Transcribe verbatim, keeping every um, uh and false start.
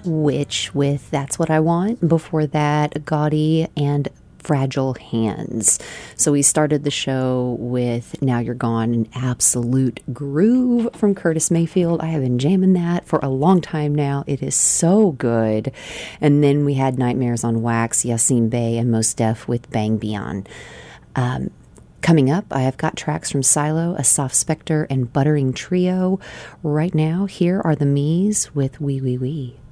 Witch with That's What I Want. Before that, Gaudy and Fragile Hands. So we started the show with Now You're Gone, an absolute groove from Curtis Mayfield. I have been jamming that for a long time now. It is so good. And then we had Nightmares on Wax, Yassine Bey, and Mos Def with Bang Beyond. Um, Coming up, I have got tracks from Silo, A Soft Spectre, and Buttering Trio. Right now, here are the Me's with Wee Wee Wee.